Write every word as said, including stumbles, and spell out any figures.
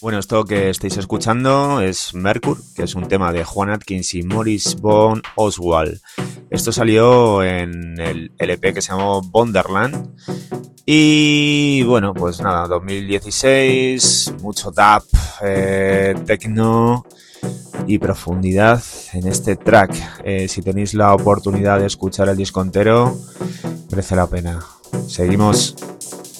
Bueno, esto que estáis escuchando es Mercur, que es un tema de Juan Atkins y Maurice von Oswald. Esto salió en el L P que se llamó Wonderland. Y bueno, pues nada, dos mil dieciséis, mucho dub, eh, techno y profundidad en este track. Eh, si tenéis la oportunidad de escuchar el disco entero, merece la pena. Seguimos.